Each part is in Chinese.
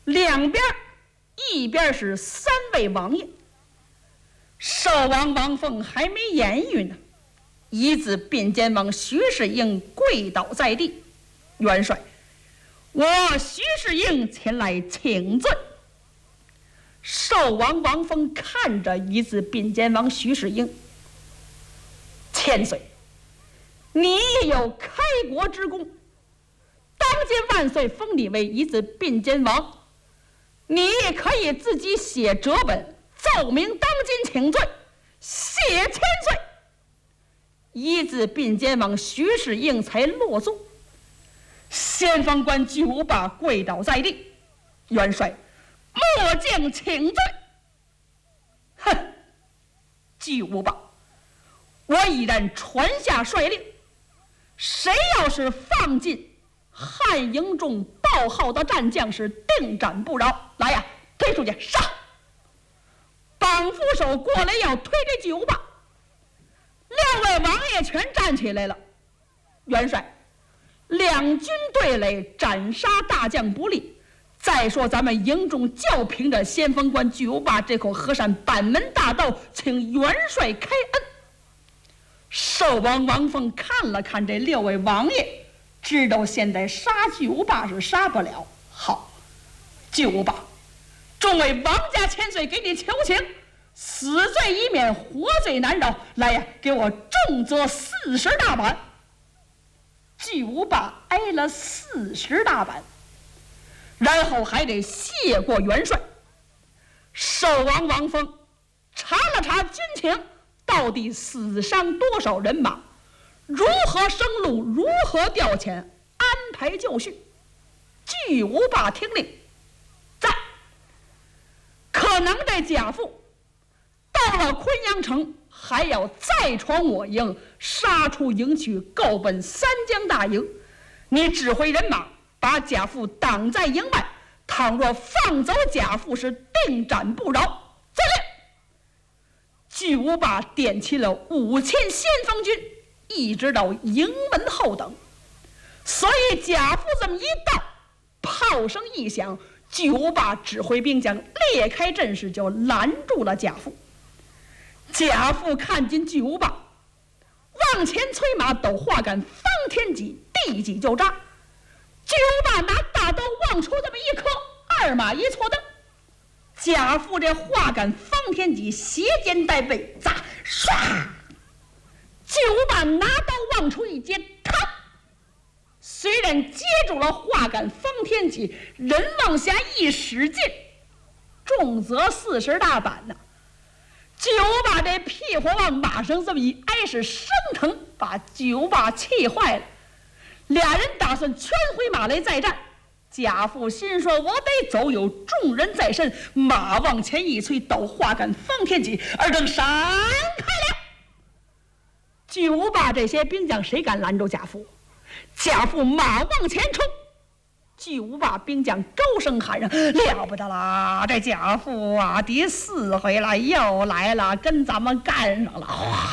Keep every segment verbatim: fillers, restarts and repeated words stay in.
两边一边是三位王爷。寿王王凤还没言语呢，一字并肩王徐世英跪倒在地：“元帅，我徐世英前来请罪。”寿王王凤看着一字并肩王徐世英：“千岁，你也有开国之功，当今万岁封你为一字并肩王，你也可以自己写折本奏明当今请罪，谢千岁。”一字并肩王徐世英才落座，先锋官巨无霸跪倒在地：“元帅，末将请罪。”哼，巨无霸，我已然传下率令，谁要是放进汉营中报号的战将是定斩不饶。来呀，推出去上！绑扶手过来要推这巨无霸，两位王爷全站起来了：“元帅，两军对垒，斩杀大将不利。再说咱们营中就凭着先锋官巨无霸这口河山板门大道，请元帅开恩。”寿王王凤看了看这六位王爷，知道现在杀巨无霸是杀不了。好，巨无霸，众位王家千岁给你求情，死罪一免，活罪难饶。来呀，给我重责四十大板。巨无霸挨了四十大板，然后还得谢过元帅。寿王王凤查了查军情，到底死伤多少人马，如何生路，如何调遣，安排就绪。巨无霸听令，在。可能这贾父到了昆阳城，还要再闯我营，杀出营去，够奔三江大营。你指挥人马把贾父挡在营外，倘若放走贾父，是定斩不饶。遵令。巨无霸点起了五千先锋军，一直到营门后等。所以贾父这么一到，炮声一响，巨无霸指挥兵将裂开阵势，就拦住了贾父。贾父看见巨无霸，往前催马，抖画杆，方天戟，地戟就扎。巨无霸拿大刀往出这么一磕，二马一错蹬，贾父这画杆方天戟斜肩带背，砸唰！巨无霸拿刀往出一接，嘡！虽然接住了画杆方天戟，人往下一使劲，重则四十大板呢。巨无霸这屁股往马上这么一挨，是生疼，把巨无霸气坏了。俩人打算全回马来再战。贾父心说：“我得走，有众人在身。”马往前一催，抖画杆方天戟，二正闪开了。巨无霸这些兵将谁敢拦住贾父？贾父马往前冲，巨无霸兵将高声喊着：“了不得啦！这贾父啊，第四回了，又来了，跟咱们干上了！”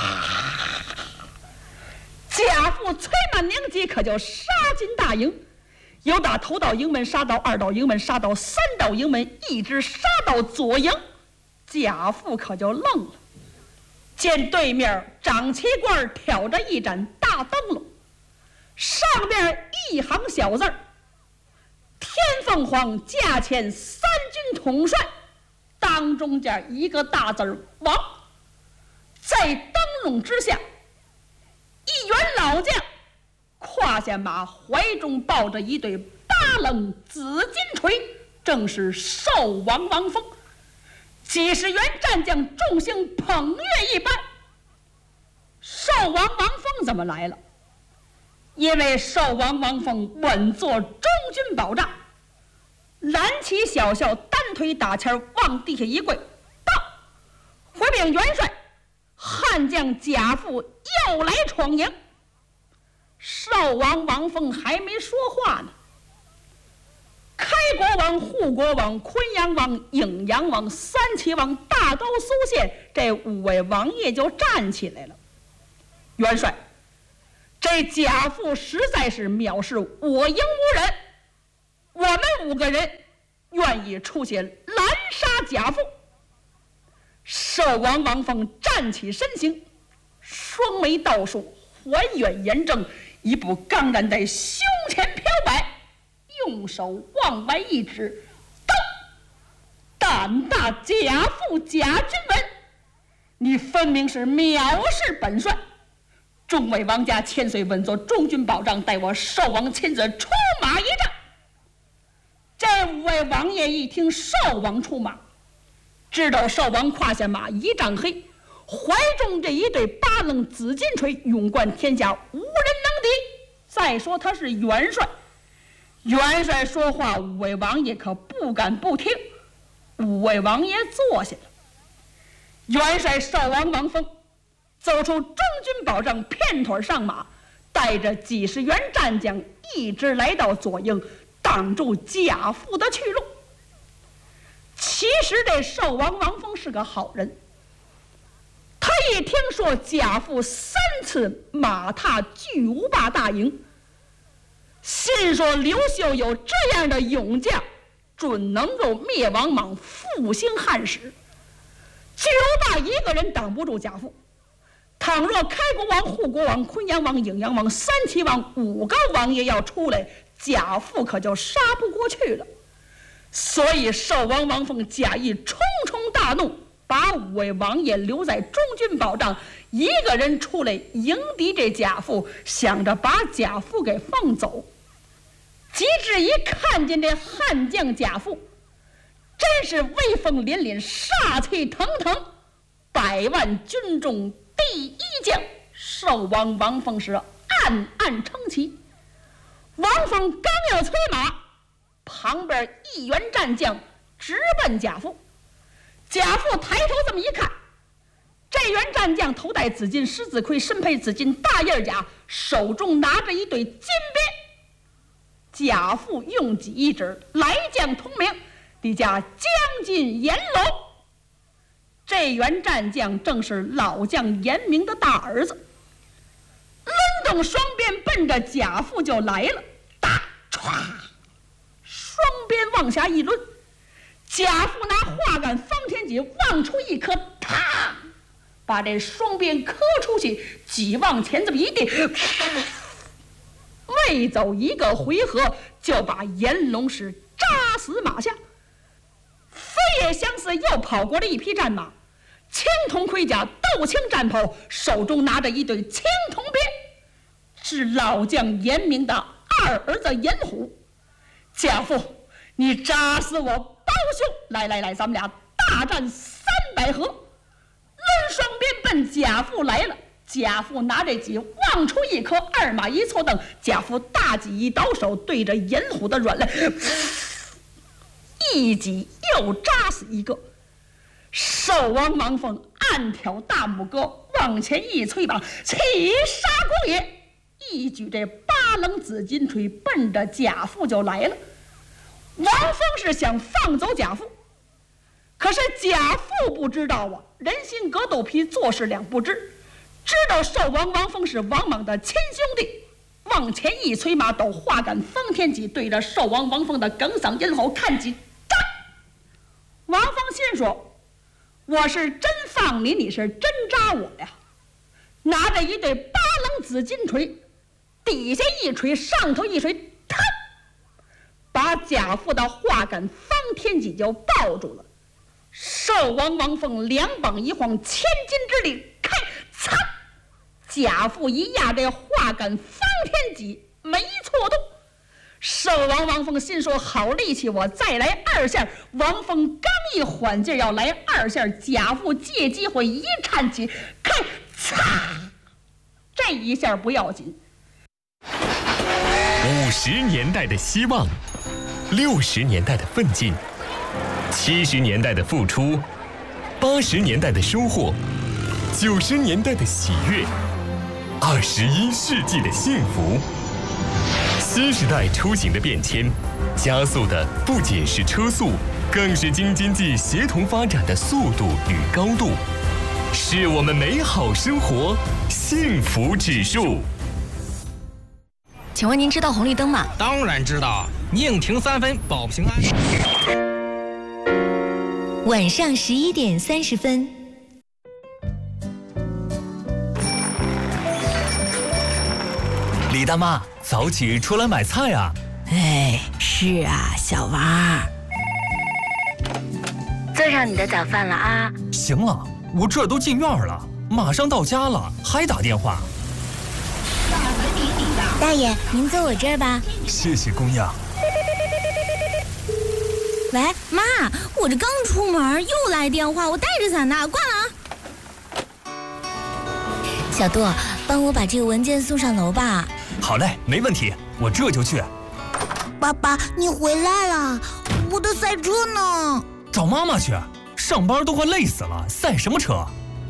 贾父催满娘急，可就杀进大营，由打头道营门杀到二道营门，杀到三道营门，一直杀到左营。贾父可就愣了，见对面长旗官挑着一盏大灯笼，上面一行小字儿：“天凤凰驾遣三军统帅”，当中间一个大字儿“王”。在灯笼之下，一员老将胯下马，怀中抱着一对八棱紫金锤，正是寿王王峰。几十员战将众星捧月一般。寿王王峰怎么来了？因为寿王王峰稳坐中军保障，蓝旗小校单腿打前往地下一跪，报回禀元帅，汉将贾父又来闯营。少王王凤还没说话呢，开国王、护国王、昆阳王、颍阳王、三齐王、大高苏县这五位王爷就站起来了。元帅，这贾父实在是藐视我营无人，我们五个人愿意出去拦杀贾父。寿王王凤站起身形，双眉倒竖，还原严正，一步刚然在胸前飘摆，用手往外一指，道：“胆大贾父贾君文，你分明是藐视本帅！众位王家千岁稳坐中军保障，待我寿王亲自出马一仗。”这五位王爷一听寿王出马，知道寿王胯下马一丈黑，怀中这一对八棱紫金锤，勇冠天下，无人能敌。再说他是元帅，元帅说话，五位王爷可不敢不听。五位王爷坐下了。元帅寿王王凤走出中军保障，片腿上马，带着几十员战将，一直来到左营，挡住贾父的去路。其实这寿王王凤是个好人，他一听说贾父三次马踏巨无霸大营，心说刘秀有这样的勇将，准能够灭王莽，复兴汉室。巨无霸一个人挡不住贾父，倘若开国王、护国王、昆阳王、颍阳王、三齐王五个王爷要出来，贾父可就杀不过去了。所以寿王王凤假意冲冲大怒，把五位王爷留在中军保障，一个人出来迎敌这贾父，想着把贾父给放走。及至一看见这悍将贾父，真是威风凛凛，杀气腾腾，百万军中第一将。寿王王凤是暗暗称奇。王凤刚要催马，旁边一员战将直奔贾父。贾父抬头这么一看，这员战将头戴紫金狮子盔，身佩紫金大叶甲，手中拿着一对金鞭。贾父用戟一指，来将同名，敌家将军严龙。这员战将正是老将严明的大儿子，抡动双鞭奔着贾父就来了。打歘，双鞭往下一抡，贾父拿画杆方天戟往出一磕，啪，把这双鞭磕出去，戟往前这么一递，未走一个回合，就把严龙是扎死马下。飞也相似，又跑过了一匹战马，青铜盔甲，豆青战袍，手中拿着一对青铜鞭，是老将严明的二儿子严虎。贾父，你扎死我胞兄！来来来，咱们俩大战三百合。抡双鞭奔贾父来了。贾父拿着戟往出一磕，二马一错蹬，贾父大戟一倒手，对着严虎的软肋，一戟又扎死一个。寿王王凤暗挑大拇哥，往前一催膀，起杀公也！一举这八棱紫金锤，奔着贾父就来了。王峰是想放走贾父，可是贾父不知道啊，人心隔肚皮，做事两不知。知道寿王王峰是王莽的亲兄弟，往前一催马，抖画杆方天戟，对着寿王王峰的哽嗓咽喉看戟，扎！王峰心说：我是真放你，你是真扎我呀！拿着一对八棱紫金锤，底下一锤，上头一锤，腾，把贾父的画杆方天戟就抱住了。寿王王凤两膀一晃，千斤之力开，擦！贾父一压这画杆方天戟没错动。寿王王凤心说：好力气，我再来二下。王凤刚一缓劲要来二下，贾父借机会一颤起，开，擦！这一下不要紧。 五十年代的希望，六十年代的奋进，七十年代的付出，八十年代的收获，九十年代的喜悦，二十一世纪的幸福。新时代出行的变迁，加速的不仅是车速，更是京津冀协同发展的速度与高度，是我们美好生活幸福指数。 请问您知道红绿灯吗？ 当然知道，宁停三分保平安。 晚上十一点三十分。 李大妈，早起出来买菜啊！ 哎，是啊，小娃。 做上你的早饭了啊！ 行了，我这都进院了，马上到家了，还打电话。 大爷，您坐我这儿吧。 谢谢姑娘。 喂，妈，我这刚出门又来电话，我带着伞呢，挂了啊。 小杜，帮我把这个文件送上楼吧。 好嘞，没问题，我这就去。 爸爸，你回来了，我的赛车呢？ 找妈妈去，上班都快累死了，赛什么车？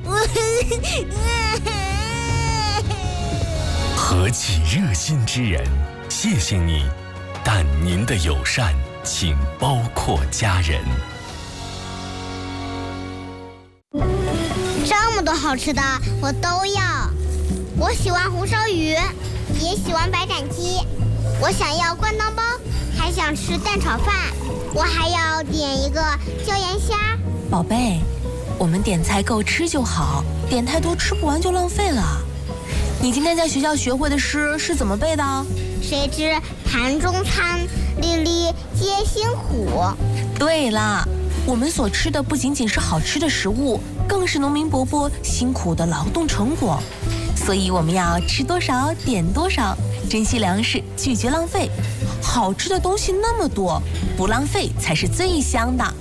何其热心之人，谢谢你，但您的友善请包括家人。 这么多好吃的我都要，我喜欢红烧鱼，也喜欢白斩鸡，我想要灌汤包，还想吃蛋炒饭，我还要点一个椒盐虾。 宝贝，我们点菜够吃就好，点太多吃不完就浪费了。你今天在学校学会的诗是怎么背的？ 谁知盘中餐，粒粒皆辛苦。 对了，我们所吃的不仅仅是好吃的食物，更是农民伯伯辛苦的劳动成果。所以我们要吃多少点多少，珍惜粮食，拒绝浪费。好吃的东西那么多，不浪费才是最香的。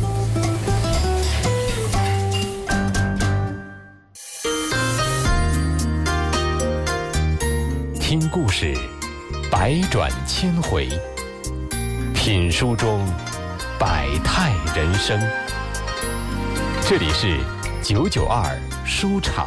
听故事，百转千回；品书中，百态人生。这里是九九二书场。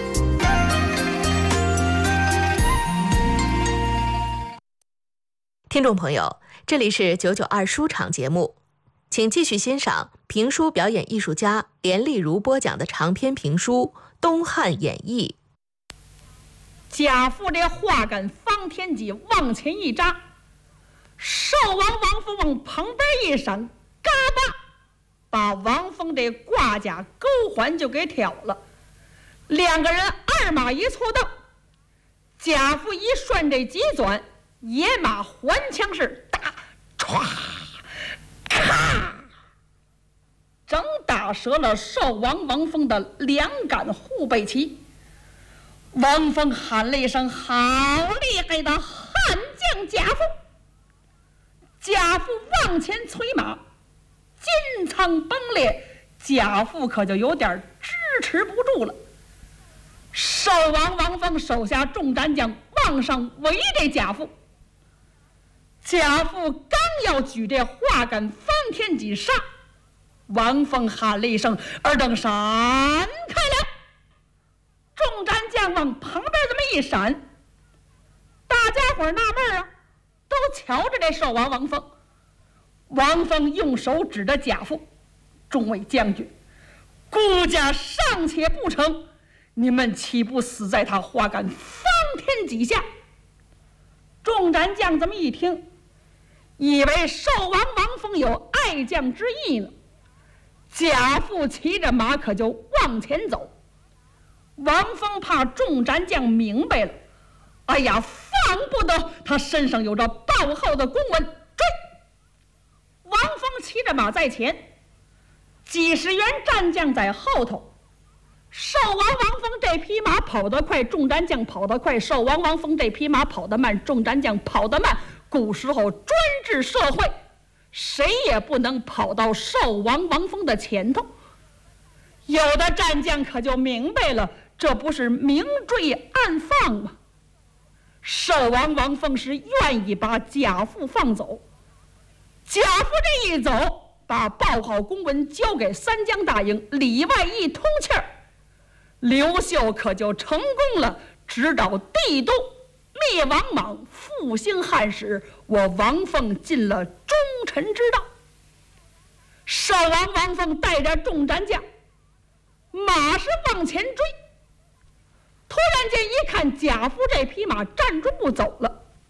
听众朋友，这里是九九二书场节目，请继续欣赏评书表演艺术家连丽如播讲的长篇评书《东汉演义》。 贾父这话杆方天戟往前一扎，寿王王夫往旁边一闪，嘎巴把王峰这挂甲钩环就给挑了。两个人二马一错蹬，贾父一顺这急转，野马环枪式打歘咔，整打折了寿王王峰的两杆护背旗。王峰喊了一声：“好厉害的悍将贾父！”贾父往前催马，金苍崩裂，贾父可就有点支持不住了。寿王王峰手下众战将往上围这贾父，贾父刚要举这画杆翻天戟杀，王峰喊了一声：“尔等闪开了！”众战将往旁边这么一闪，大家伙纳闷啊，都瞧着这寿王王峰。王峰用手指着贾父：“众位将军，孤家尚且不成，你们岂不死在他画杆方天戟下？”众战将这么一听，以为寿王王峰有爱将之意呢。贾父骑着马可就往前走。王峰怕众战将明白了，哎呀，放不得，他身上有着报号的公文，追！王峰骑着马在前，几十员战将在后头。寿王王峰这匹马跑得快，众战将跑得快；寿王王峰这匹马跑得慢，众战将跑得慢。古时候专制社会，谁也不能跑到寿王王峰的前头。有的战将可就明白了，这不是明追暗放吗？寿王王峰是愿意把贾父放走。贾父这一走，把报号公文交给三江大营，里外一通气儿，刘秀可就成功了，直捣帝都，灭王莽，复兴汉室，我王凤进了忠臣之道。寿王王凤带着众战将，马是往前追，突然间一看贾父这匹马站住不走了，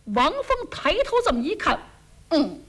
王峰抬头这么一看，嗯，